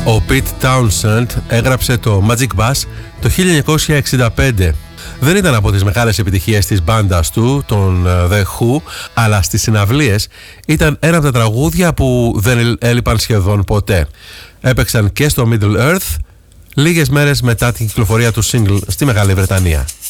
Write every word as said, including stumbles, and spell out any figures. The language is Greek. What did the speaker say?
Ο Pete Townshend έγραψε το Magic Bass το χίλια εννιακόσια εξήντα πέντε. Δεν ήταν από τις μεγάλες επιτυχίες της μπάντας του, των The Who, αλλά στις συναυλίες ήταν ένα από τα τραγούδια που δεν έλειπαν σχεδόν ποτέ. Έπαιξαν και στο Middle Earth λίγες μέρες μετά την κυκλοφορία του single στη Μεγάλη Βρετανία.